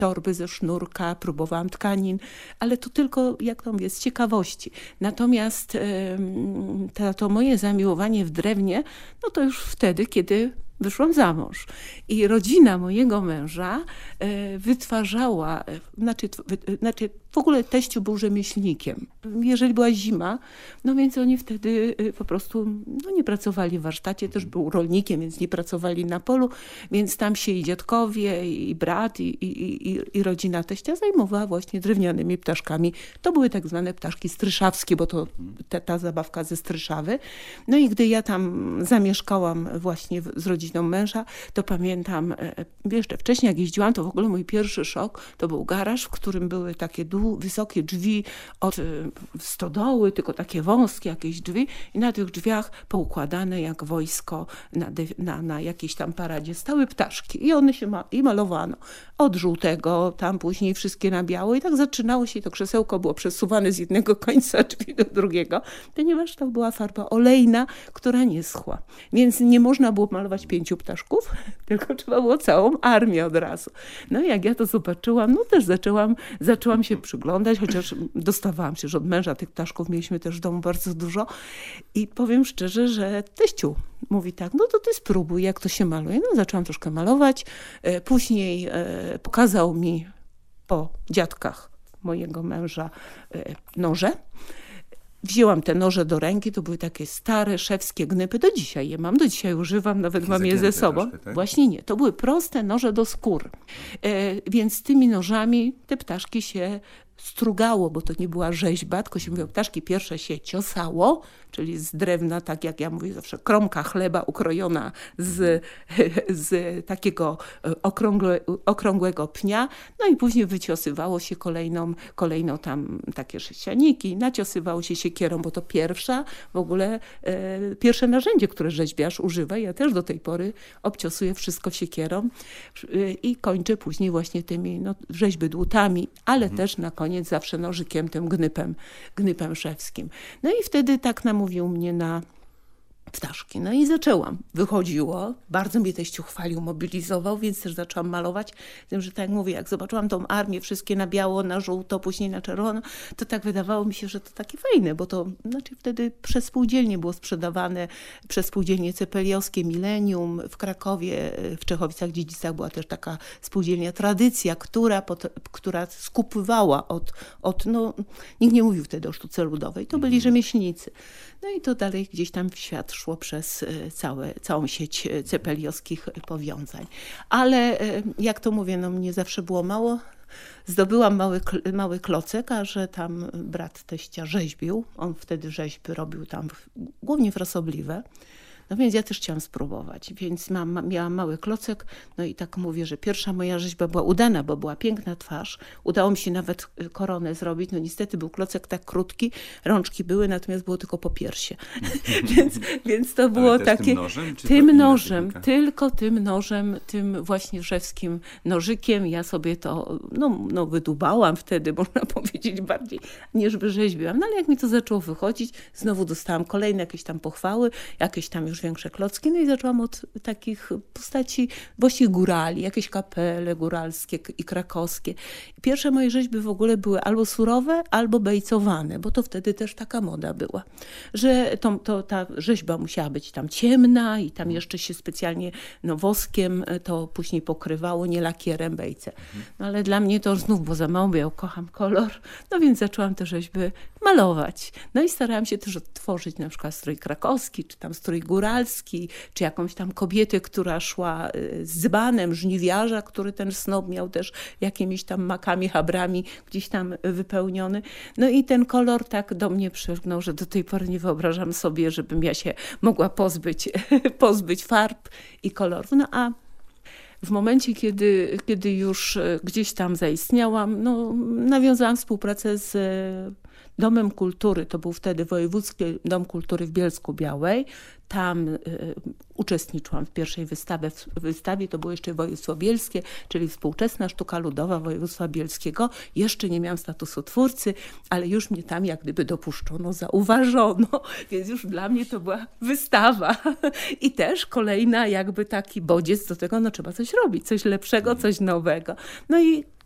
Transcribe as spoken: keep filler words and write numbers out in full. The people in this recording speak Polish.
torby ze sznurka, próbowałam tkanin, ale to tylko, jak to mówię, z ciekawości. Natomiast to, to moje zamiłowanie w drewnie, no to już wtedy, kiedy wyszłam za mąż. I rodzina mojego męża wytwarzała, znaczy, znaczy w ogóle teściu był rzemieślnikiem. Jeżeli była zima, no więc oni wtedy po prostu no nie pracowali w warsztacie, też był rolnikiem, więc nie pracowali na polu, więc tam się i dziadkowie, i brat, i, i, i, i rodzina teścia zajmowała właśnie drewnianymi ptaszkami. To były tak zwane ptaszki stryszawskie, bo to ta, ta zabawka ze Stryszawy. No i gdy ja tam zamieszkałam właśnie z rodziną męża, to pamiętam, jeszcze wcześniej jak jeździłam, to w ogóle mój pierwszy szok to był garaż, w którym były takie wysokie drzwi od stodoły, tylko takie wąskie jakieś drzwi i na tych drzwiach poukładane jak wojsko na, na, na jakiejś tam paradzie stały ptaszki i one się ma, i malowano od żółtego, tam później wszystkie na biało i tak zaczynało się i to krzesełko było przesuwane z jednego końca drzwi do drugiego, ponieważ to była farba olejna, która nie schła. Więc nie można było malować pięciu ptaszków, tylko trzeba było całą armię od razu. No i jak ja to zobaczyłam, no też zaczęłam, zaczęłam się przyglądać, chociaż dostawałam się, że od męża tych ptaszków mieliśmy też w domu bardzo dużo i powiem szczerze, że teściu mówi tak, no to ty spróbuj, jak to się maluje. No zaczęłam troszkę malować, później pokazał mi po dziadkach mojego męża noże. Wzięłam te noże do ręki, to były takie stare, szewskie gnypy. Do dzisiaj je mam, do dzisiaj używam, nawet mam je ze sobą. Troszkę, tak? Właśnie nie, to były proste noże do skór. E, więc tymi nożami te ptaszki się strugało, bo to nie była rzeźba, tylko się mówiło, ptaszki pierwsze się ciosało, czyli z drewna, tak jak ja mówię zawsze, kromka chleba ukrojona z, z takiego okrągłe, okrągłego pnia, no i później wyciosywało się kolejną, kolejną tam takie sześcianiki, naciosywało się siekierą, bo to pierwsza w ogóle, e, pierwsze narzędzie, które rzeźbiarz używa. Ja też do tej pory obciosuję wszystko siekierą e, i kończę później właśnie tymi no, rzeźby dłutami, ale mhm. też na koniec zawsze nożykiem, tym gnypem, gnypem szewskim. No i wtedy tak namówił mnie na ptaszki. No i zaczęłam. Wychodziło. Bardzo mnie teściu chwalił, mobilizował, więc też zaczęłam malować. Z tym, że tak jak mówię, jak zobaczyłam tą armię, wszystkie na biało, na żółto, później na czerwono, to tak wydawało mi się, że to takie fajne, bo to znaczy wtedy przez spółdzielnie było sprzedawane, przez spółdzielnie cepeliowskie, Millennium w Krakowie, w Czechowicach-Dziedzicach była też taka spółdzielnia Tradycja, która, pot, która skupywała od, od, no nikt nie mówił wtedy o sztuce ludowej, to byli rzemieślnicy. No i to dalej gdzieś tam w świat szło przez całe, całą sieć cepeliowskich powiązań. Ale jak to mówię, no mnie zawsze było mało. Zdobyłam mały, mały klocek, a że tam brat teścia rzeźbił. On wtedy rzeźby robił tam głównie frasobliwe. No więc ja też chciałam spróbować, więc mam, miałam mały klocek, no i tak mówię, że pierwsza moja rzeźba była udana, bo była piękna twarz. Udało mi się nawet koronę zrobić, no niestety był klocek tak krótki, rączki były, natomiast było tylko po piersie. więc, więc to było takie... tym nożem? Czy tym nożem, tylko tym nożem, tym właśnie szewskim nożykiem. Ja sobie to no, no wydubałam wtedy, można powiedzieć, bardziej niż wyrzeźbiłam. No ale jak mi to zaczęło wychodzić, znowu dostałam kolejne jakieś tam pochwały, jakieś tam już większe klocki, no i zaczęłam od takich postaci właściwie górali, jakieś kapele góralskie i krakowskie. Pierwsze moje rzeźby w ogóle były albo surowe, albo bejcowane, bo to wtedy też taka moda była, że to, to, ta rzeźba musiała być tam ciemna i tam jeszcze się specjalnie no, woskiem to później pokrywało, nie lakierem bejce. No ale dla mnie to znów było za mało, bo ja kocham kolor, no więc zaczęłam te rzeźby malować. No i starałam się też odtworzyć na przykład strój krakowski, czy tam strój góralski, czy jakąś tam kobietę, która szła z dzbanem żniwiarza, który ten snob miał też jakimiś tam makami, habrami gdzieś tam wypełniony. No i ten kolor tak do mnie przylgnął, że do tej pory nie wyobrażam sobie, żebym ja się mogła pozbyć, pozbyć farb i kolorów. No a w momencie, kiedy, kiedy już gdzieś tam zaistniałam, no, nawiązałam współpracę z Domem Kultury. To był wtedy Wojewódzki Dom Kultury w Bielsku-Białej. Tam y, uczestniczyłam w pierwszej wystawie. W wystawie to było jeszcze województwo bielskie, czyli współczesna sztuka ludowa województwa bielskiego. Jeszcze nie miałam statusu twórcy, ale już mnie tam jak gdyby dopuszczono, zauważono, więc już dla mnie to była wystawa. I też kolejna jakby taki bodziec do tego, no trzeba coś robić, coś lepszego, coś nowego. No i